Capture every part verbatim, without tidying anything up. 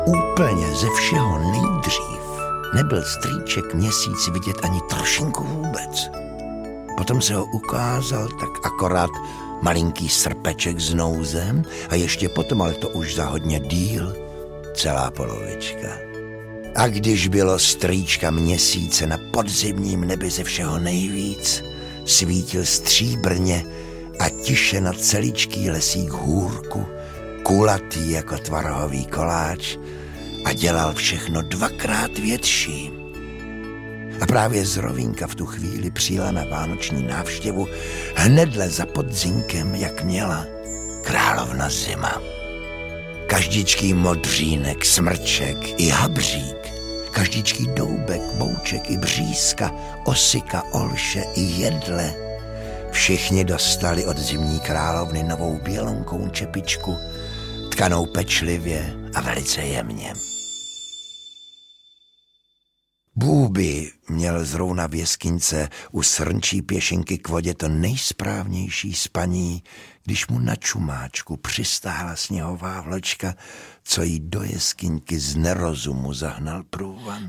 Úplně ze všeho nejdřív nebyl strýček Měsíc vidět ani trošinku vůbec. Potom se ho ukázal tak akorát malinký srpeček s nouzem a ještě potom, ale to už za hodně díl, celá polovička. A když bylo strýčka Měsíce na podzimním nebi ze všeho nejvíc, svítil stříbrně a tiše na celičký lesík hůrku, kulatý jako tvarohový koláč a dělal všechno dvakrát větší. A právě Zrovínka v tu chvíli přijela na vánoční návštěvu hnedle za podzinkem, jak měla, královna Zima. Každičký modřínek, smrček i habřík, každičký doubek, bouček i břízka, osika, olše i jedle. Všichni dostali od zimní královny novou bělonkou čepičku, tkanou pečlivě a velice jemně. Bůby měl zrovna v jeskyňce u srnčí pěšinky k vodě to nejsprávnější spaní, když mu na čumáčku přistála sněhová vločka, co jí do jeskyňky z nerozumu zahnal průvan.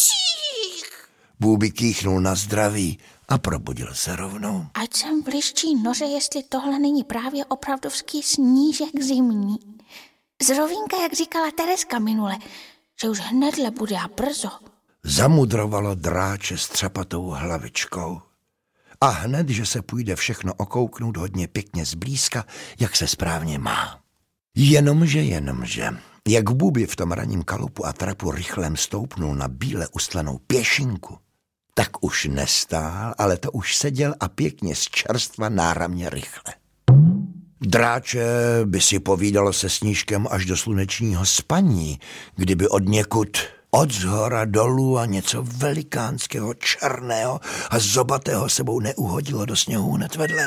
Bůby kýchnul na zdraví a probudil se rovnou. Ať jsem v liščí noře, jestli tohle není právě opravdovský snížek zimní. Zrovínka, jak říkala Tereska minule, že už hnedle bude a brzo. Zamudrovalo dráče s třepatou hlavičkou. A hned, že se půjde všechno okouknout hodně pěkně zblízka, jak se správně má. Jenomže, jenomže, jak Bůby v tom ranním kalupu a trapu rychlem stoupnul na bíle ustlanou pěšinku, tak už nestál, ale to už seděl a pěkně z čerstva náramně rychle. Dráče by si povídalo se Snížkem až do slunečního spaní, kdyby od někud od zhora dolů a něco velikánského, černého a zobatého sebou neuhodilo do sněhu hned vedle.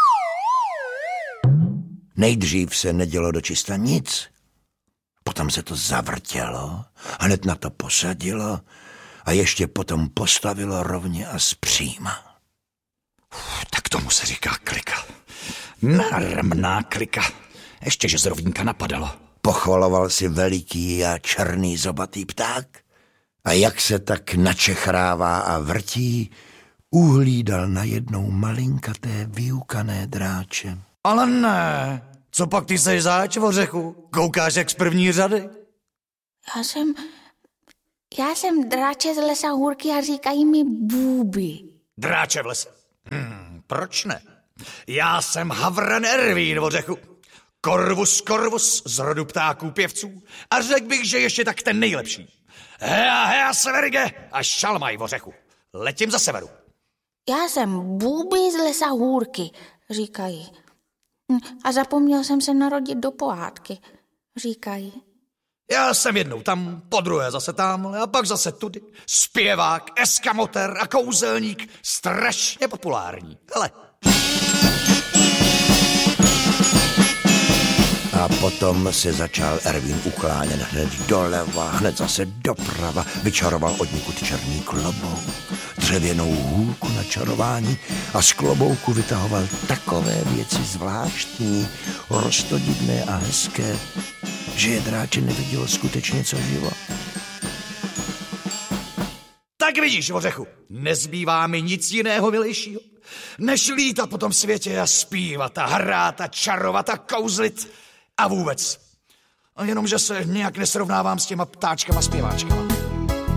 Nejdřív se nedělo dočista nic, potom se to zavrtělo, hned na to posadilo a ještě potom postavilo rovně a zpříma. Uf, tak tomu se říká klika. Nármná klika. Ještě, že Zrovínka napadalo. Pochvaloval si veliký a černý zobatý pták a jak se tak načechrává a vrtí, uhlídal najednou malinkaté vyukané dráče. Ale ne, co pak ty seš zač, Vořechu? Koukáš jak z první řady? Já jsem, já jsem dráče z lesa hůrky a říkají mi Bůby. Dráče v lese? Hmm, proč ne? Já jsem Havran Ervín, Vořechu. Korvus, korvus z rodu ptáků pěvců a řekl bych, že ještě tak ten nejlepší. Hea, hea, severge a šalmaj, Vořechu. Letím za severu. Já jsem Bůby z lesa hůrky, říkají. A zapomněl jsem se narodit do pohádky, říkají. Já jsem jednou tam, podruhé zase tamhle a pak zase tudy. Zpěvák, eskamoter a kouzelník, strašně populární. Hele. A potom se začal Ervín uklánět hned doleva, hned zase doprava, vyčaroval odnikud černý klobouk, dřevěnou hůlku na čarování a z klobouku vytahoval takové věci zvláštní, roztodivné a hezké, že je dráče nevidělo skutečně co živo. Tak vidíš, Vořechu, nezbývá mi nic jiného, milejšího, než lítat po tom světě a zpívat a hrát a čarovat a kouzlit a vůbec. A jenomže se nějak nesrovnávám s těma ptáčkama zpěváčkama.